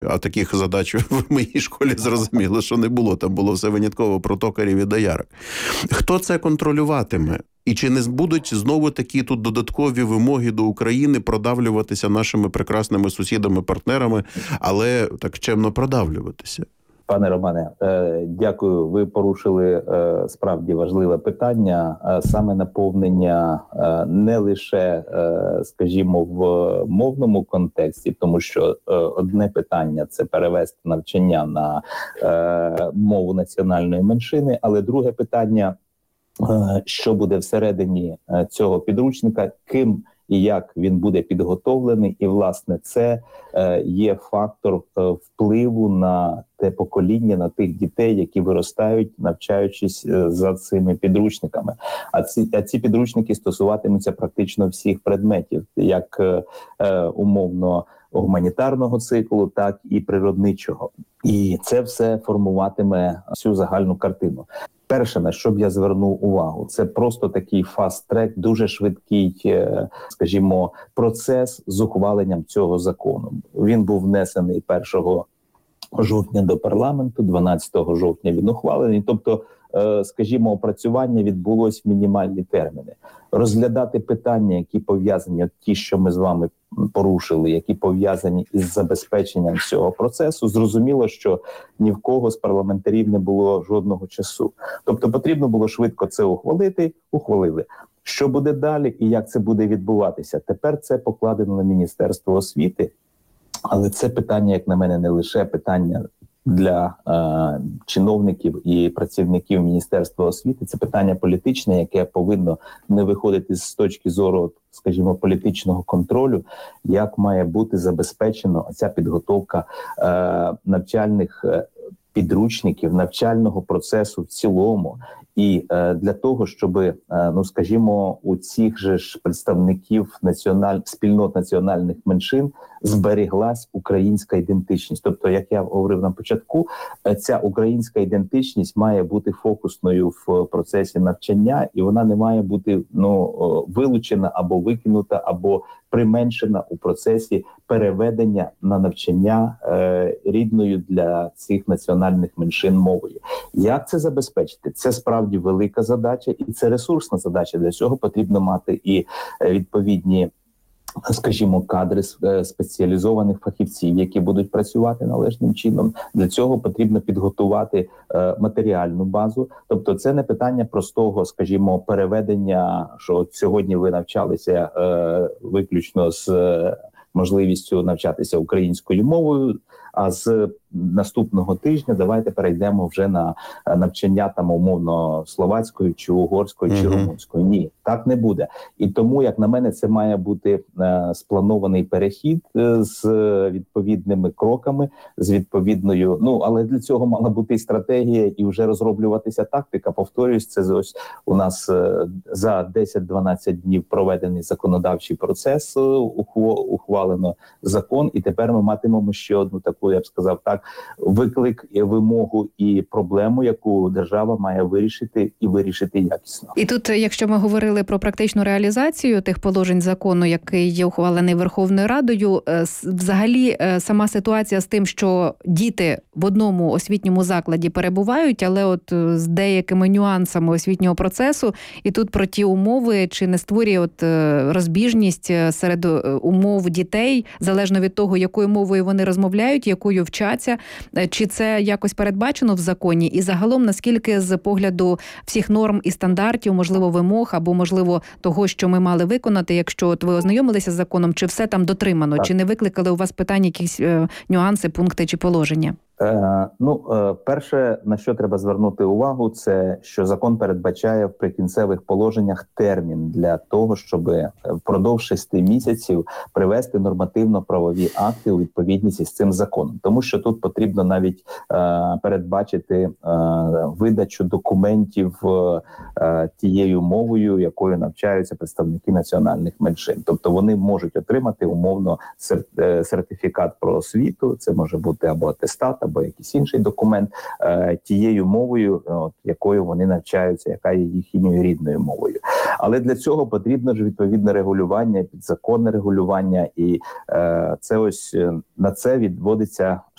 А таких задач в моїй школі зрозуміло, що не було. Там було все винятково про токарів і доярок. Хто це контролюватиме? І чи не будуть знову такі тут додаткові вимоги до України продавлюватися нашими прекрасними сусідами-партнерами, але так чемно продавлюватися? Пане Романе, дякую. Ви порушили справді важливе питання, саме наповнення не лише, скажімо, в мовному контексті, тому що одне питання – це перевести навчання на мову національної меншини, але друге питання – що буде всередині цього підручника, ким і як він буде підготовлений, і, власне, це є фактор впливу на те покоління, на тих дітей, які виростають, навчаючись за цими підручниками. А ці підручники стосуватимуться практично всіх предметів, як умовно гуманітарного циклу, так і природничого. І це все формуватиме всю загальну картину. Перше, на що б я звернув увагу, це просто такий фаст-трек, дуже швидкий, скажімо, процес з ухваленням цього закону. Він був внесений 1 жовтня до парламенту, 12 жовтня він ухвалений. Тобто, скажімо, опрацювання відбулось в мінімальні терміни. Розглядати питання, які пов'язані, ті, що ми з вами порушили, які пов'язані із забезпеченням цього процесу, зрозуміло, що ні в кого з парламентарів не було жодного часу. Тобто потрібно було швидко це ухвалити, ухвалили. Що буде далі і як це буде відбуватися? Тепер це покладено на Міністерство освіти, але це питання, як на мене, не лише питання для чиновників і працівників Міністерства освіти, це питання політичне, яке повинно не виходити з точки зору, скажімо, політичного контролю, як має бути забезпечено ця підготовка навчальних підручників, навчального процесу в цілому. І для того, щоб, ну скажімо, у цих же ж представників спільнот національних меншин зберіглась українська ідентичність. Тобто, як я говорив на початку, ця українська ідентичність має бути фокусною в процесі навчання, і вона не має бути вилучена або викинута, або применшена у процесі переведення на навчання рідною для цих національних меншин мовою. Як це забезпечити? Це справді велика задача, і це ресурсна задача. Для цього потрібно мати і відповідні, скажімо, кадри спеціалізованих фахівців, які будуть працювати належним чином. Для цього потрібно підготувати матеріальну базу. Тобто це не питання простого, скажімо, переведення, що сьогодні ви навчалися виключно з можливістю навчатися українською мовою, а з наступного тижня давайте перейдемо вже на навчання там умовно словацькою, чи угорською, чи румунською. Ні, так не буде. І тому, як на мене, це має бути спланований перехід з відповідними кроками, з відповідною, але для цього мала бути і стратегія, і вже розроблюватися тактика. Повторюсь, це ось у нас за 10-12 днів проведений законодавчий процес, ухвалено закон, і тепер ми матимемо ще одну таку, я б сказав так, виклик, вимогу і проблему, яку держава має вирішити і вирішити якісно. І тут, якщо ми говорили про практичну реалізацію тих положень закону, який є ухвалений Верховною Радою, взагалі сама ситуація з тим, що діти в одному освітньому закладі перебувають, але от з деякими нюансами освітнього процесу, і тут про ті умови, чи не створює розбіжність серед умов дітей, залежно від того, якою мовою вони розмовляють, якою вчаться, чи це якось передбачено в законі? І загалом, наскільки з погляду всіх норм і стандартів, можливо, вимог, або, можливо, того, що ми мали виконати, якщо от ви ознайомилися з законом, чи все там дотримано? Так. Чи не викликали у вас питання, якісь нюанси, пункти чи положення? Перше, на що треба звернути увагу, це що закон передбачає в прикінцевих положеннях термін для того, щоб впродовж 6 місяців привести нормативно-правові акти у відповідність із цим законом. Тому що тут потрібно навіть передбачити видачу документів тією мовою, якою навчаються представники національних меншин. Тобто вони можуть отримати умовно сертифікат про освіту, це може бути або атестат, або якийсь інший документ тією мовою, якою вони навчаються, яка є їхньою рідною мовою. Але для цього потрібно ж відповідне регулювання, підзаконне регулювання, і це ось на це відводиться